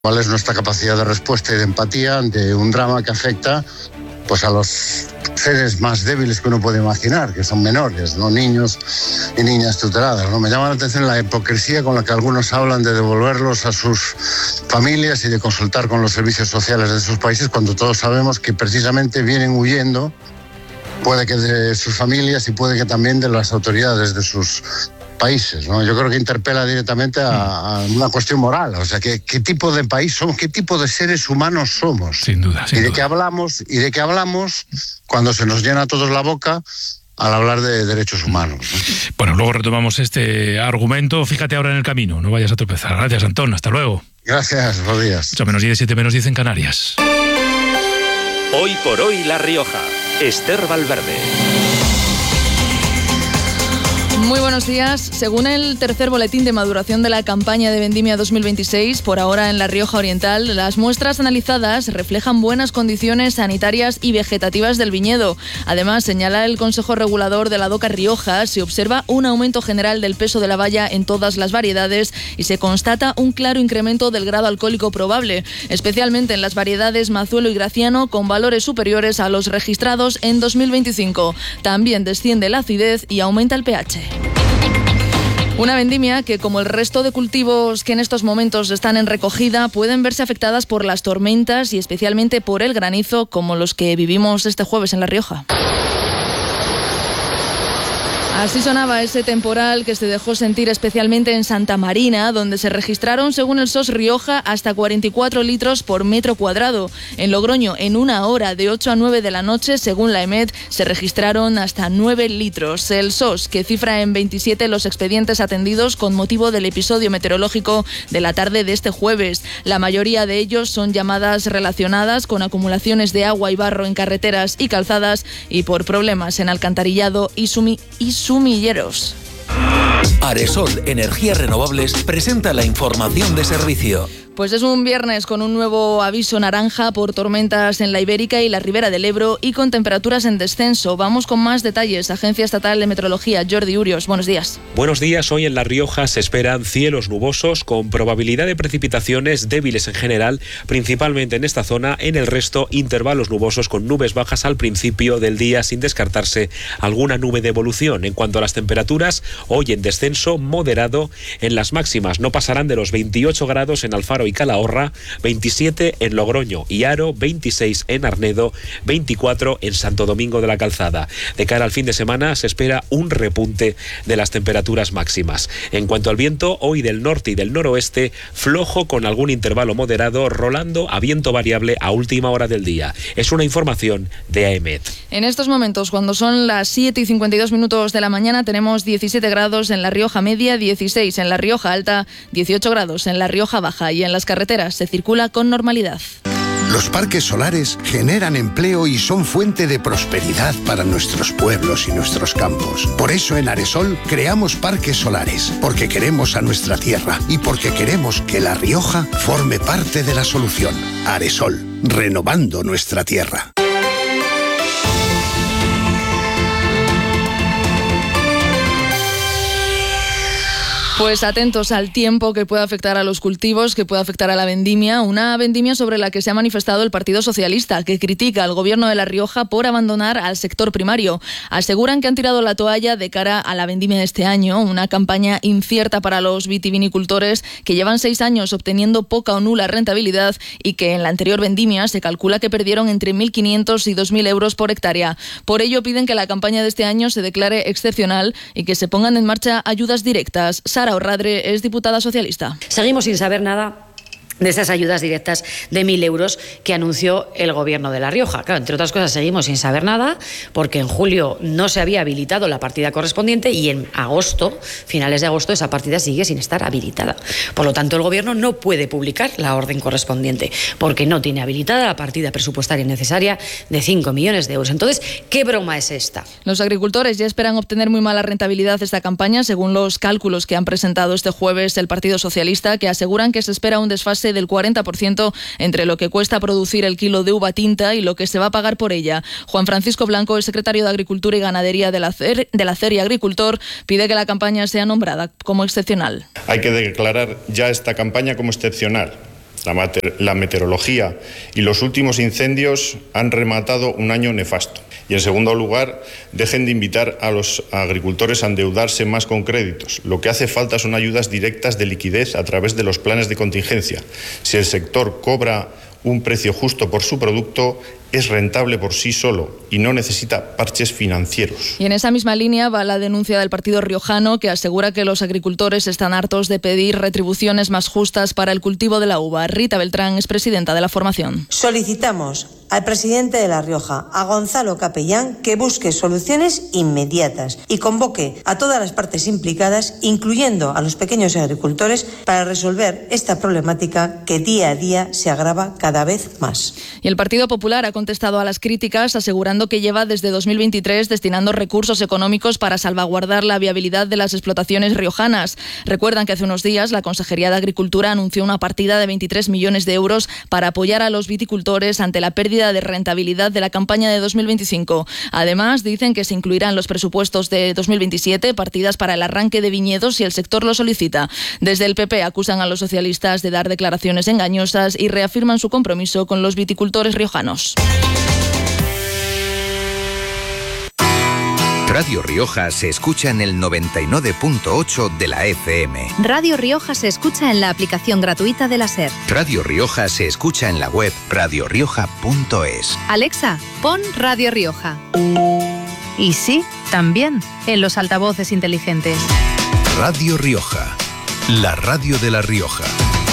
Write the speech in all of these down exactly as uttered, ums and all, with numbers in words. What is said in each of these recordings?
¿Cuál es nuestra capacidad de respuesta y de empatía ante un drama que afecta pues, a los seres más débiles que uno puede imaginar, que son menores, no niños y niñas tuteladas, ¿no? Me llama la atención la hipocresía con la que algunos hablan de devolverlos a sus familias y de consultar con los servicios sociales de sus países, cuando todos sabemos que precisamente vienen huyendo, puede que de sus familias y puede que también de las autoridades de sus países, ¿no? Yo creo que interpela directamente a, a una cuestión moral, o sea, ¿qué, qué tipo de país somos, qué tipo de seres humanos somos. Sin duda, sin y de duda. qué hablamos, y de qué hablamos cuando se nos llena a todos la boca al hablar de derechos humanos, ¿no? Bueno, luego retomamos este argumento. Fíjate ahora en el camino, no vayas a tropezar. Gracias, Antón, hasta luego. Gracias, buenos días. ocho menos diez, siete menos diez en Canarias. Hoy por hoy La Rioja. Esther Valverde. Muy buenos días. Según el tercer boletín de maduración de la campaña de vendimia dos mil veintiséis, por ahora en La Rioja Oriental, las muestras analizadas reflejan buenas condiciones sanitarias y vegetativas del viñedo. Además, señala el Consejo Regulador de la DOCA Rioja, se observa un aumento general del peso de la valla en todas las variedades y se constata un claro incremento del grado alcohólico probable, especialmente en las variedades Mazuelo y Graciano, con valores superiores a los registrados en dos mil veinticinco. También desciende la acidez y aumenta el pH. Una vendimia que, como el resto de cultivos que en estos momentos están en recogida, pueden verse afectadas por las tormentas y especialmente por el granizo, como los que vivimos este jueves en La Rioja. Así sonaba ese temporal que se dejó sentir especialmente en Santa Marina, donde se registraron, según el S O S Rioja, hasta cuarenta y cuatro litros por metro cuadrado. En Logroño, en una hora de ocho a nueve de la noche, según la EMET, se registraron hasta nueve litros. El S O S, que cifra en veintisiete los expedientes atendidos con motivo del episodio meteorológico de la tarde de este jueves. La mayoría de ellos son llamadas relacionadas con acumulaciones de agua y barro en carreteras y calzadas y por problemas en alcantarillado y sumi y sumilleros. Aresol Energías Renovables presenta la información de servicio. Pues es un viernes con un nuevo aviso naranja por tormentas en la Ibérica y la Ribera del Ebro y con temperaturas en descenso. Vamos con más detalles. Agencia Estatal de Meteorología, Jordi Urios, buenos días. Buenos días. Hoy en La Rioja se esperan cielos nubosos con probabilidad de precipitaciones débiles en general, principalmente en esta zona. En el resto, intervalos nubosos con nubes bajas al principio del día, sin descartarse alguna nube de evolución. En cuanto a las temperaturas, hoy en descenso moderado. En las máximas no pasarán de los veintiocho grados en Alfaro y Calahorra, veintisiete en Logroño y Haro, veintiséis en Arnedo, veinticuatro en Santo Domingo de la Calzada. De cara al fin de semana se espera un repunte de las temperaturas máximas. En cuanto al viento, hoy del norte y del noroeste, flojo con algún intervalo moderado, rolando a viento variable a última hora del día. Es una información de AEMET. En estos momentos, cuando son las siete y cincuenta y dos minutos de la mañana, tenemos diecisiete grados en La Rioja Media, dieciséis en La Rioja Alta, dieciocho grados en La Rioja Baja y en las carreteras se circula con normalidad. Los parques solares generan empleo y son fuente de prosperidad para nuestros pueblos y nuestros campos. Por eso en Aresol creamos parques solares, porque queremos a nuestra tierra y porque queremos que La Rioja forme parte de la solución. Aresol, renovando nuestra tierra. Pues atentos al tiempo que puede afectar a los cultivos, que puede afectar a la vendimia. Una vendimia sobre la que se ha manifestado el Partido Socialista, que critica al Gobierno de La Rioja por abandonar al sector primario. Aseguran que han tirado la toalla de cara a la vendimia de este año, una campaña incierta para los vitivinicultores que llevan seis años obteniendo poca o nula rentabilidad y que en la anterior vendimia se calcula que perdieron entre mil quinientos y dos mil euros por hectárea. Por ello piden que la campaña de este año se declare excepcional y que se pongan en marcha ayudas directas. Sara Orradre es diputada socialista. Seguimos sin saber nada de esas ayudas directas de mil euros que anunció el Gobierno de La Rioja. Claro, entre otras cosas, seguimos sin saber nada porque en julio no se había habilitado la partida correspondiente y en agosto, finales de agosto, esa partida sigue sin estar habilitada. Por lo tanto, el Gobierno no puede publicar la orden correspondiente porque no tiene habilitada la partida presupuestaria necesaria de cinco millones de euros. Entonces, ¿qué broma es esta? Los agricultores ya esperan obtener muy mala rentabilidad esta campaña, según los cálculos que han presentado este jueves el Partido Socialista, que aseguran que se espera un desfase del cuarenta por ciento entre lo que cuesta producir el kilo de uva tinta y lo que se va a pagar por ella. Juan Francisco Blanco, el secretario de Agricultura y Ganadería de la CER, de la CER y Agricultor, pide que la campaña sea nombrada como excepcional. Hay que declarar ya esta campaña como excepcional La, mater- la meteorología y los últimos incendios han rematado un año nefasto. Y en segundo lugar, dejen de invitar a los agricultores a endeudarse más con créditos. Lo que hace falta son ayudas directas de liquidez a través de los planes de contingencia. Si el sector cobra un precio justo por su producto, es rentable por sí solo y no necesita parches financieros. Y en esa misma línea va la denuncia del partido riojano, que asegura que los agricultores están hartos de pedir retribuciones más justas para el cultivo de la uva. Rita Beltrán es presidenta de la formación. Solicitamos al presidente de La Rioja, a Gonzalo Capellán, que busque soluciones inmediatas y convoque a todas las partes implicadas, incluyendo a los pequeños agricultores, para resolver esta problemática que día a día se agrava cada vez más. Y el Partido Popular ha contestado a las críticas, asegurando que lleva desde dos mil veintitrés destinando recursos económicos para salvaguardar la viabilidad de las explotaciones riojanas. Recuerdan que hace unos días la Consejería de Agricultura anunció una partida de veintitrés millones de euros para apoyar a los viticultores ante la pérdida de rentabilidad de la campaña de dos mil veinticinco. Además, dicen que se incluirán los presupuestos de dos mil veintisiete partidas para el arranque de viñedos si el sector lo solicita. Desde el P P acusan a los socialistas de dar declaraciones engañosas y reafirman su compromiso con los viticultores riojanos. Radio Rioja se escucha en el noventa y nueve punto ocho de la F M. Radio Rioja se escucha en la aplicación gratuita de la SER. Radio Rioja se escucha en la web radio rioja punto es. Alexa, pon Radio Rioja. Y sí, también en los altavoces inteligentes. Radio Rioja, la radio de La Rioja.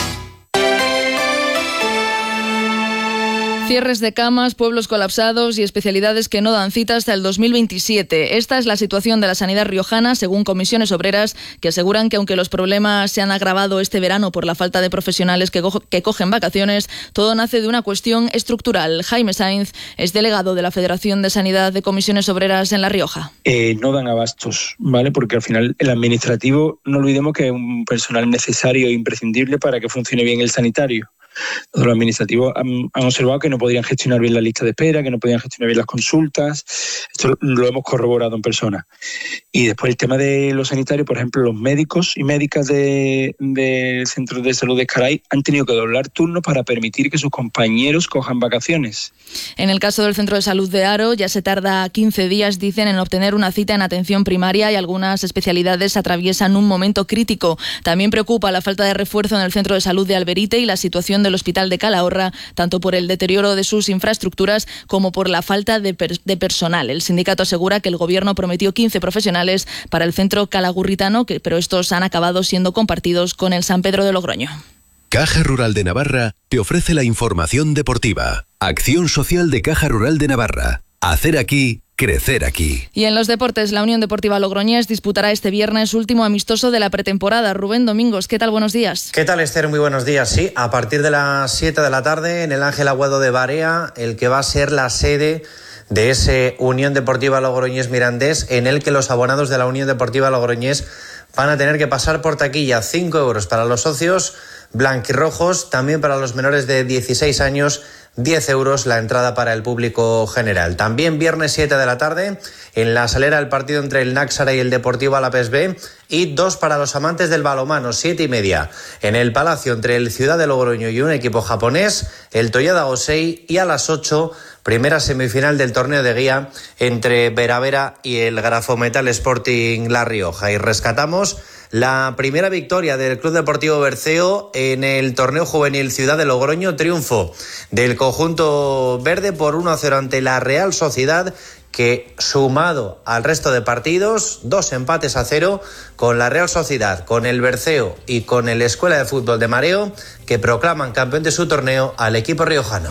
Cierres de camas, pueblos colapsados y especialidades que no dan cita hasta el dos mil veintisiete. Esta es la situación de la sanidad riojana, según comisiones obreras, que aseguran que aunque los problemas se han agravado este verano por la falta de profesionales que, co- que cogen vacaciones, todo nace de una cuestión estructural. Jaime Sainz es delegado de la Federación de Sanidad de Comisiones Obreras en La Rioja. Eh, no dan abastos, ¿vale? Porque al final el administrativo, no olvidemos que es un personal necesario e imprescindible para que funcione bien el sanitario. Los administrativos han, han observado que no podían gestionar bien la lista de espera, que no podían gestionar bien las consultas. Esto lo hemos corroborado en persona. Y después el tema de los sanitarios, por ejemplo, los médicos y médicas del de Centro de Salud de Escaray han tenido que doblar turnos para permitir que sus compañeros cojan vacaciones. En el caso del Centro de Salud de Haro, ya se tarda quince días, dicen, en obtener una cita en atención primaria y algunas especialidades atraviesan un momento crítico. También preocupa la falta de refuerzo en el Centro de Salud de Alberite y la situación del Hospital de Calahorra, tanto por el deterioro de sus infraestructuras como por la falta de, per- de personal. El sindicato asegura que el Gobierno prometió quince profesionales para el centro calagurritano, que, pero estos han acabado siendo compartidos con el San Pedro de Logroño. Caja Rural de Navarra te ofrece la información deportiva. Acción social de Caja Rural de Navarra. Hacer aquí, crecer aquí. Y en los deportes, la Unión Deportiva Logroñés disputará este viernes último amistoso de la pretemporada. Rubén Domingos, ¿qué tal? Buenos días. ¿Qué tal, Esther? Muy buenos días. Sí, a partir de las siete de la tarde en el Ángel Aguado de Barea, el que va a ser la sede de ese Unión Deportiva Logroñés Mirandés, en el que los abonados de la Unión Deportiva Logroñés van a tener que pasar por taquilla. cinco euros para los socios blanquirrojos, también para los menores de dieciséis años, diez euros la entrada para el público general. También viernes siete de la tarde, en la salera el partido entre el Náxara y el Deportivo Alavés B, y dos para los amantes del balonmano, siete y media, en el Palacio entre el Ciudad de Logroño y un equipo japonés, el Toyada Gosei, y a las ocho, primera semifinal del torneo de guía entre Veravera y el Grafometal Sporting La Rioja. Y rescatamos la primera victoria del Club Deportivo Berceo en el torneo juvenil Ciudad de Logroño, triunfo del conjunto verde por uno a cero ante la Real Sociedad, que sumado al resto de partidos, dos empates a cero con la Real Sociedad, con el Berceo y con el Escuela de Fútbol de Mareo, que proclaman campeón de su torneo al equipo riojano.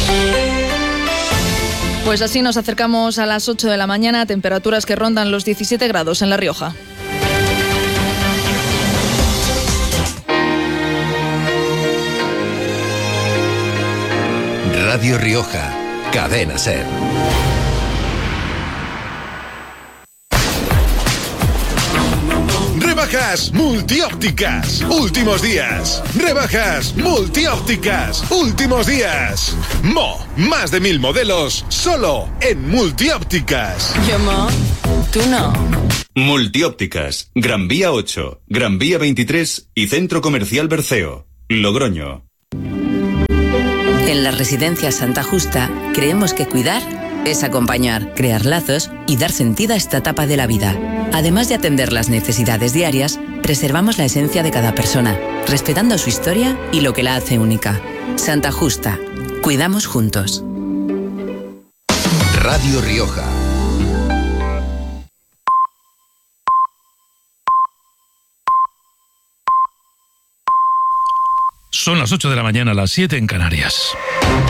Pues así nos acercamos a las ocho de la mañana, temperaturas que rondan los diecisiete grados en La Rioja. Radio Rioja, Cadena SER. Rebajas multiópticas, últimos días. Rebajas multiópticas, últimos días. Mo, más de mil modelos, solo en multiópticas. Yo, Mo, tú no. Multiópticas, Gran Vía ocho, Gran Vía veintitrés y Centro Comercial Berceo, Logroño. En las residencias Santa Justa creemos que cuidar es acompañar, crear lazos y dar sentido a esta etapa de la vida. Además de atender las necesidades diarias, preservamos la esencia de cada persona, respetando su historia y lo que la hace única. Santa Justa. Cuidamos juntos. Radio Rioja. Son las ocho de la mañana, las siete en Canarias.